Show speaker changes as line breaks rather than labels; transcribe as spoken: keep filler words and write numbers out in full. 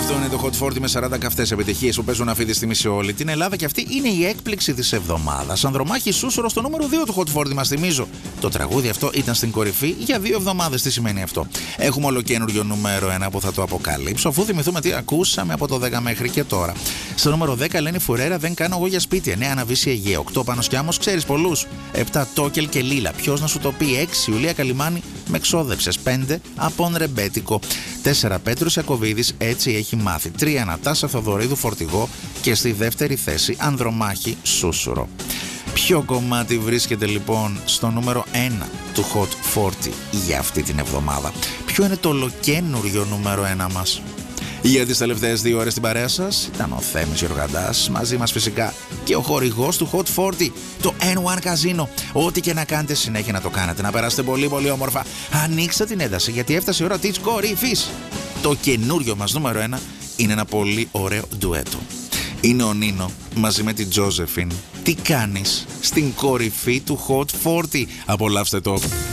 Αυτό είναι το Hot φορτί με σαράντα καυτές επιτυχίες που παίζουν αυτή τη στιγμή σε όλη την Ελλάδα και αυτή είναι η έκπληξη της εβδομάδας. Ανδρομάχη Σούσουρο στο νούμερο δύο του Hot φορτί μας, θυμίζω. Το τραγούδι αυτό ήταν στην κορυφή για δύο εβδομάδες. Τι σημαίνει αυτό? Έχουμε ολοκένουργιο νούμερο ένα που θα το αποκαλύψω, αφού θυμηθούμε τι ακούσαμε από το δέκα μέχρι και τώρα. Στο νούμερο δέκα λένε Φουρέρα, δεν κάνω εγώ για σπίτι. εννέα Αναβίση Αιγαία. οκτώ Πάνος Κιάμος, ξέρεις πολλούς. επτά Τόκελ και Λίλα. Ποιος να σου το πει. έξι Ιουλία Καλιμάνη, με ξόδεψες. πέντε Απόν Ρεμπέτικο. τέσσερα Πέτρος Ιακωβίδης, έτσι έχει μάθει. τρία Νατάσα Θοδωρίδου Φορτηγό και στη δεύτερη θέση Ανδρομάχη Σούσουρο. Ποιο κομμάτι βρίσκεται λοιπόν στο νούμερο ένα του Hot φορτί για αυτή την εβδομάδα? Ποιο είναι το ολοκένουργιο νούμερο ένα μας? Για τις τελευταίες δύο ώρες στην παρέα σας ήταν ο Θέμης Γιοργαντάς, μαζί μας φυσικά και ο χορηγός του Hot φορτί, το N one Casino. Ό,τι και να κάνετε, συνέχεια να το κάνετε, να περάσετε πολύ πολύ όμορφα. Ανοίξτε την ένταση, γιατί έφτασε η ώρα της κορυφής. Το καινούριο μας νούμερο ένα είναι ένα πολύ ωραίο ντουέτο. Είναι ο Νίνο μαζί με την Τζόζεφιν. Τι κάνεις στην κορυφή του Hot φορτί? Απολαύστε το.